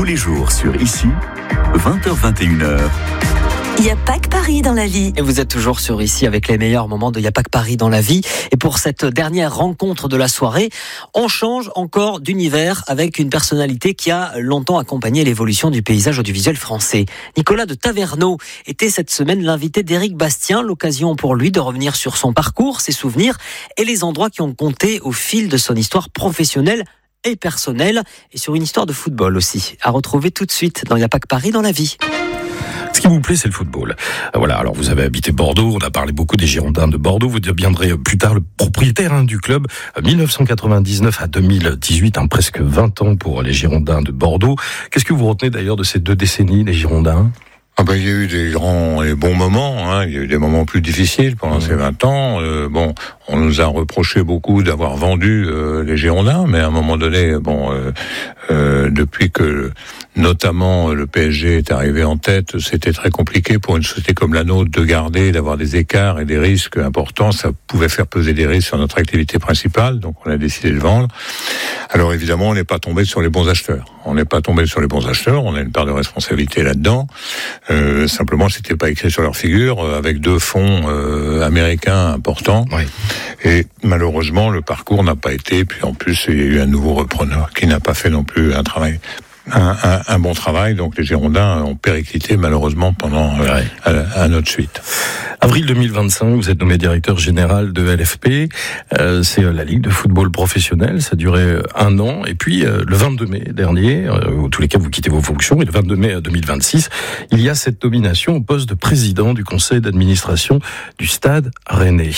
Tous les jours sur Ici, 20h-21h. Il n'y a pas que Paris dans la vie. Et vous êtes toujours sur Ici avec les meilleurs moments de Il n'y a pas que Paris dans la vie. Et pour cette dernière rencontre de la soirée, on change encore d'univers avec une personnalité qui a longtemps accompagné l'évolution du paysage audiovisuel français. Nicolas de Taverneau était cette semaine l'invité d'Éric Bastien, l'occasion pour lui de revenir sur son parcours, ses souvenirs et les endroits qui ont compté au fil de son histoire professionnelle et personnelle, et sur une histoire de football aussi. À retrouver tout de suite dans Il n'y a pas que Paris dans la vie. Ce qui vous plaît, c'est le football. Voilà, alors vous avez habité Bordeaux, on a parlé beaucoup des Girondins de Bordeaux, vous deviendrez plus tard le propriétaire du club. 1999 à 2018, presque 20 ans pour les Girondins de Bordeaux. Qu'est-ce que vous retenez d'ailleurs de ces 2 décennies, les Girondins ? Il y a eu des grands et bons moments, il y a eu des moments plus difficiles pendant ces 20 ans. On nous a reproché beaucoup d'avoir vendu les Girondins, mais à un moment donné, depuis que notamment le PSG est arrivé en tête, c'était très compliqué pour une société comme la nôtre de garder, d'avoir des écarts et des risques importants. Ça pouvait faire peser des risques sur notre activité principale, donc on a décidé de vendre. Alors évidemment, on n'est pas tombé sur les bons acheteurs. On a une part de responsabilité là-dedans. Simplement, c'était pas écrit sur leur figure, avec 2 fonds américains importants. Oui. Et malheureusement, le parcours n'a pas été. Puis en plus, il y a eu un nouveau repreneur qui n'a pas fait non plus un bon travail. Donc les Girondins ont périclité malheureusement pendant à notre suite. Avril 2025, vous êtes nommé directeur général de LFP. C'est la Ligue de football professionnel. Ça a duré 1 an. Et puis, le 22 mai dernier, en tous les cas, vous quittez vos fonctions. Et le 22 mai 2026, il y a cette nomination au poste de président du conseil d'administration du Stade Rennais.